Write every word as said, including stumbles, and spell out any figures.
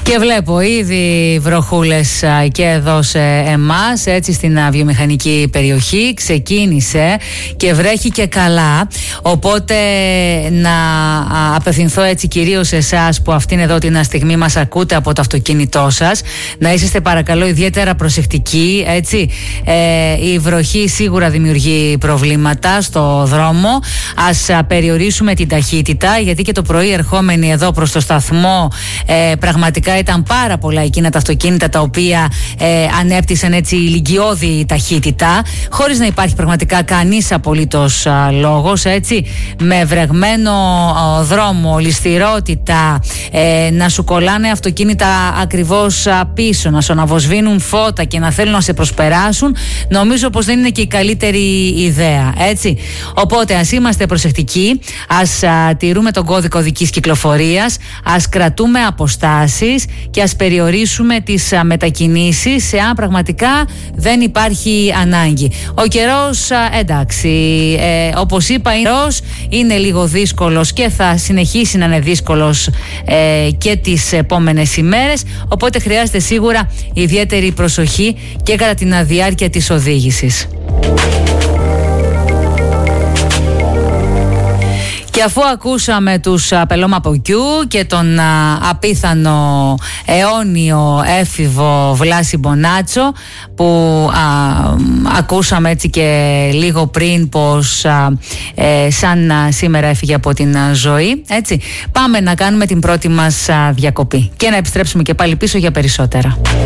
Και βλέπω ήδη βροχούλες και εδώ σε εμάς, έτσι στην βιομηχανική περιοχή. Ξεκίνησε και βρέχει και καλά. Οπότε να απευθυνθώ έτσι κυρίως σε εσάς που αυτήν εδώ την στιγμή μας ακούτε από το αυτοκίνητό σας, να είσαστε παρακαλώ ιδιαίτερα προσεκτικοί, έτσι. Ε, η βροχή σίγουρα δημιουργεί προβλήματα στο δρόμο. Ας περιορίσουμε την ταχύτητα, γιατί και το πρωί ερχόμενοι εδώ προς το σταθμό ε, πραγματικά ήταν πάρα πολλά εκείνα τα αυτοκίνητα τα οποία ε, ανέπτυσαν έτσι ηλικιώδη ταχύτητα, χωρίς να υπάρχει πραγματικά κανείς απολύτως α, λόγος, έτσι, με βρεγμένο α, δρόμο, ληστηρότητα, ε, να σου κολλάνε αυτοκίνητα ακριβώς α, πίσω, να σου αναβοσβήνουν φώτα και να θέλουν να σε προσπεράσουν. Νομίζω πως δεν είναι και η καλύτερη ιδέα, έτσι. Οπότε ας είμαστε προσεκτικοί, ας α, τηρούμε τον κώδικο οδικής κυκλοφορίας, ας κρατούμε αποστάσεις και ας περιορίσουμε τις α, μετακινήσεις εάν πραγματικά δεν υπάρχει ανάγκη. Ο καιρός, α, εντάξει, ε, όπως είπα, είναι λίγο δύσκολος και θα συνεχίσει να είναι δύσκολος ε, και τις επόμενες ημέρες, οπότε χρειάζεται σίγουρα ιδιαίτερη προσοχή και κατά την διάρκεια της οδήγησης. Και αφού ακούσαμε τους Πελώμα Ποκιού και τον α, απίθανο αιώνιο έφηβο Βλάση Μπονάτσο που α, ακούσαμε έτσι και λίγο πριν πως α, ε, σαν α, σήμερα έφυγε από την α, ζωή, έτσι, πάμε να κάνουμε την πρώτη μας α, διακοπή και να επιστρέψουμε και πάλι πίσω για περισσότερα.